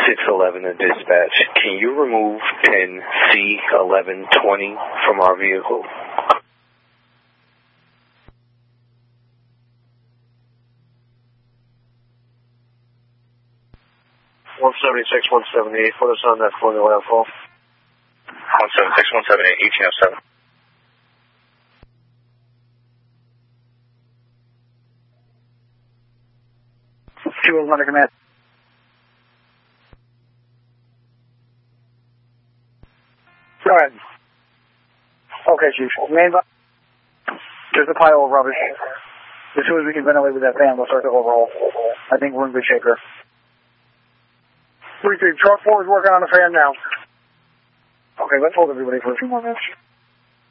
611 to dispatch. Can you remove pin C1120 from our vehicle? 176, 178. Put us on that formula info. 176, 178, 1807. Under command. Go ahead. Okay, Chief. Main there's a pile of rubbish. As soon as we can ventilate with that fan, we'll start the overhaul. I think we're in good shape here. 3-3. Truck 4 is working on the fan now. Okay, let's hold everybody for a few more minutes.